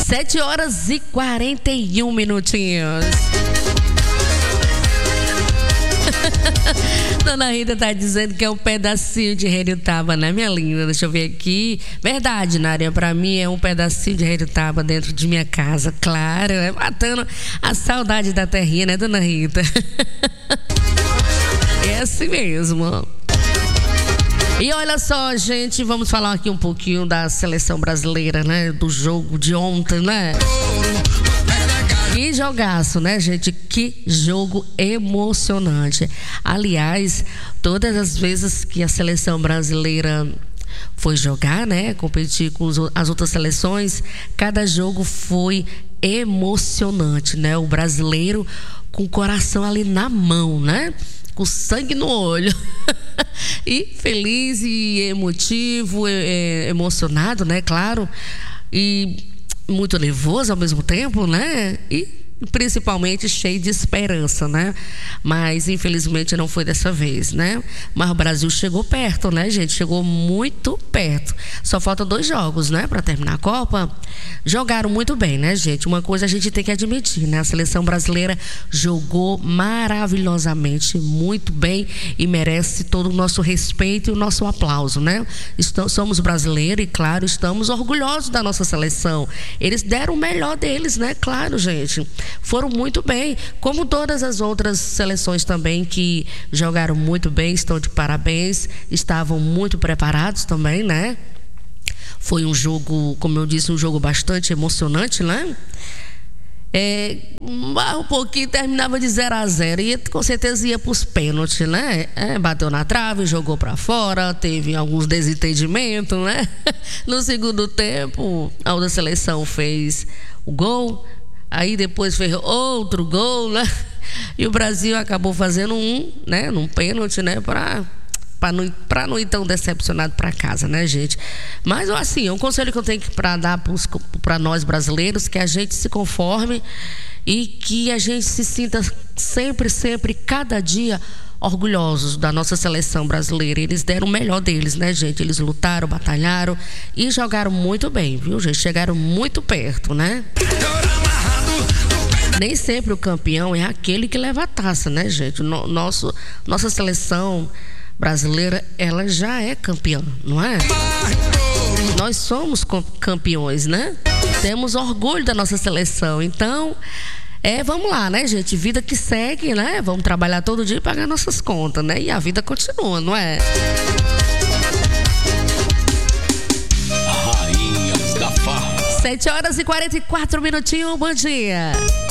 7h41 minutinhos. Dona Rita tá dizendo que é um pedacinho de Heritaba, né, minha linda? Deixa eu ver aqui. Verdade, Nária, pra mim é um pedacinho de Heritaba dentro de minha casa, claro, é matando a saudade da terrinha, né, Dona Rita? É assim mesmo. E olha só, gente, vamos falar aqui um pouquinho da seleção brasileira, né? Do jogo de ontem, né? Que jogaço, né, gente? Que jogo emocionante. Aliás, todas as vezes que a seleção brasileira foi jogar, né? Competir com as outras seleções, cada jogo foi emocionante, né? O brasileiro com o coração ali na mão, né? Com sangue no olho. E feliz e emotivo, emocionado, né? Claro. E muito nervoso ao mesmo tempo, né? E principalmente cheio de esperança, né? Mas infelizmente não foi dessa vez, né? Mas o Brasil chegou perto, né, gente? Chegou muito perto. Só faltam 2 jogos, né, para terminar a Copa. Jogaram muito bem, né, gente? Uma coisa a gente tem que admitir, né? A seleção brasileira jogou maravilhosamente, muito bem e merece todo o nosso respeito e o nosso aplauso, né? Somos brasileiros e, claro, estamos orgulhosos da nossa seleção. Eles deram o melhor deles, né? Claro, gente. Foram muito bem, como todas as outras seleções também que jogaram muito bem, estão de parabéns, estavam muito preparados também, né? Foi um jogo, como eu disse, um jogo bastante emocionante, né? Um pouquinho terminava de 0-0 e com certeza ia para os pênaltis, né? Bateu na trave, jogou para fora, teve alguns desentendimentos, né? No segundo tempo, a outra seleção fez o gol. Aí depois fez outro gol, né? E o Brasil acabou fazendo né? Num pênalti, né? Para não ir tão decepcionado para casa, né, gente? Mas assim, um conselho que eu tenho para dar para nós brasileiros, que a gente se conforme e que a gente se sinta sempre, cada dia orgulhosos da nossa seleção brasileira. Eles deram o melhor deles, né, gente? Eles lutaram, batalharam e jogaram muito bem, viu, gente? Chegaram muito perto, né? Nem sempre o campeão é aquele que leva a taça, né, gente? Nossa seleção brasileira, ela já é campeã, não é? Nós somos campeões, né? Temos orgulho da nossa seleção. Então, vamos lá, né, gente? Vida que segue, né? Vamos trabalhar todo dia e pagar nossas contas, né? E a vida continua, não é? Rainhas da Farra. 7h44, bom dia.